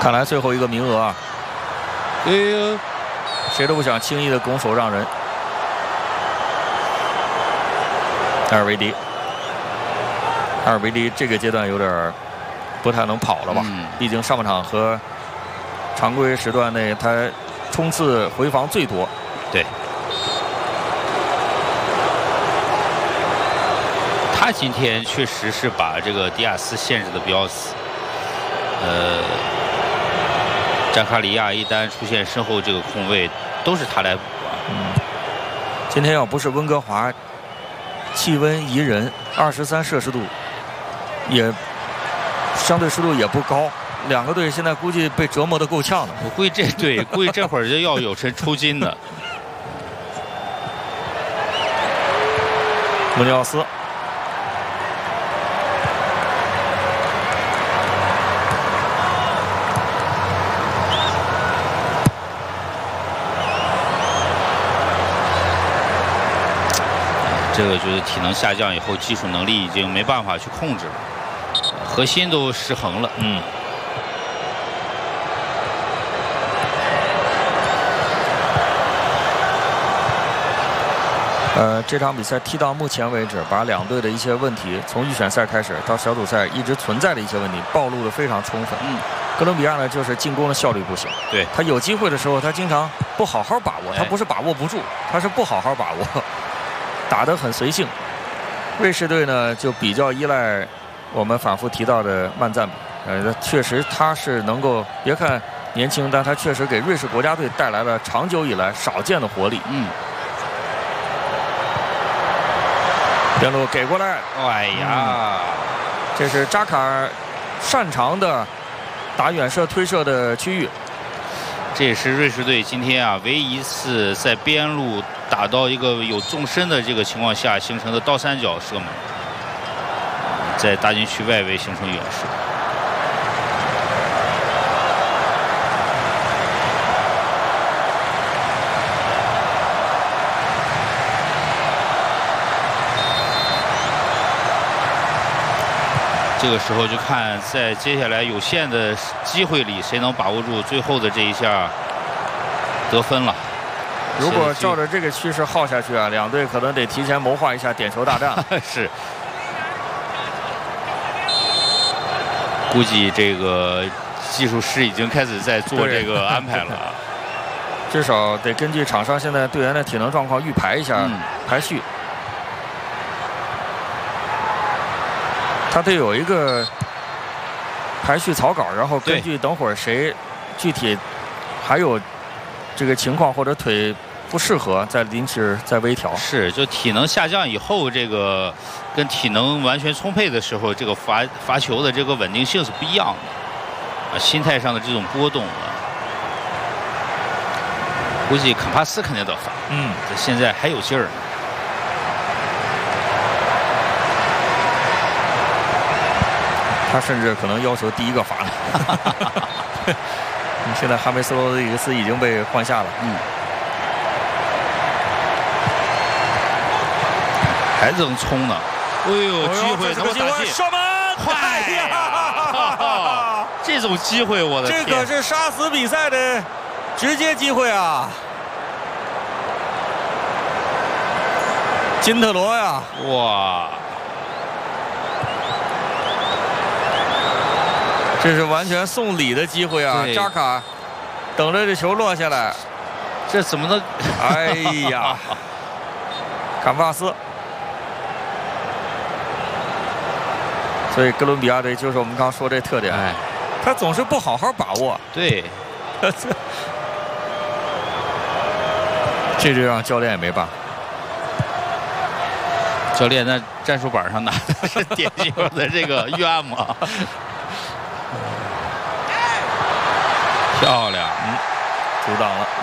看来最后一个名额啊，谁都不想轻易的拱手让人。埃尔维迪，埃尔维迪这个阶段有点不太能跑了吧？毕竟上半场和常规时段内他冲刺回防最多。 对。他今天确实是把这个迪亚斯限制的比较死。扎卡里亚一旦出现身后这个空位，都是他来补啊。 今天要不是温哥华气温宜人，23摄氏度，也相对湿度也不高，两个队现在估计被折磨得够呛的。 我估计估计这会儿就要有人抽筋的。 穆尼奥斯。 这个就是体能下降以后，技术能力已经没办法去控制了，核心都失衡了。 这场比赛踢到目前为止，把两队的一些问题，从预选赛开始到小组赛一直存在的一些问题，暴露得非常充分。哥伦比亚呢，就是进攻的效率不行。 对， 他有机会的时候，他经常不好好把握，他不是把握不住，他是不好好把握。打得很随性，瑞士队呢就比较依赖我们反复提到的曼赞比，确实他是能够，别看年轻，但他确实给瑞士国家队带来了长久以来少见的活力。边路给过来， 哎呀， 这是扎卡尔擅长的打远射推射的区域。 这也是瑞士队今天啊唯一一次在边路打到一个有纵深的这个情况下形成的倒三角射门，在大禁区外围形成远射。这个时候就看在接下来有限的机会里，谁能把握住最后的这一下得分了。 如果照着这个趋势耗下去啊，两队可能得提前谋划一下点球大战。 是，估计这个技术师已经开始在做这个安排了。 至少得根据场上现在队员的体能状况预排一下排序。他得有一个排序草稿，然后根据等会儿谁具体还有这个情况或者腿不适合，再临时再微调。 是，就体能下降以后，这个跟体能完全充沛的时候，这个罚球的这个稳定性是不一样的，心态上的这种波动啊。估计坎帕斯肯定得罚。现在还有劲儿。 他甚至可能要求第一个罚了。现在哈梅斯罗德里格斯已经被换下了。 还能冲呢。哎呦，机会他妈打进！ 射门！ 快呀！这种机会，我的天！ 这可是杀死比赛的直接机会啊！金特罗呀！ 哇！ 这是完全送礼的机会啊！扎卡等着这球落下来， 这怎么能？ 哎呀，坎帕斯。所以哥伦比亚队就是我们刚刚说这特点，他总是不好好把握。 对， 这就让教练也没办法。 教练那战术板上拿的是典型的这个预案嘛。漂亮， 阻挡了，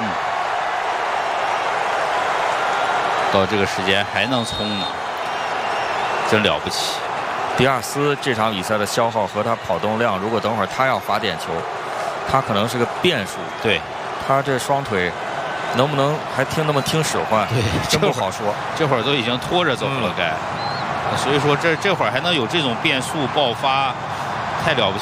到这个时间还能冲呢，真了不起。 迪亚斯这场比赛的消耗和他跑动量，如果等会儿他要罚点球，他可能是个变数。 对， 他这双腿能不能还那么听使唤？ 对， 真不好说。 这会儿都已经拖着走了，该。所以说这会儿还能有这种变速爆发，太了不起。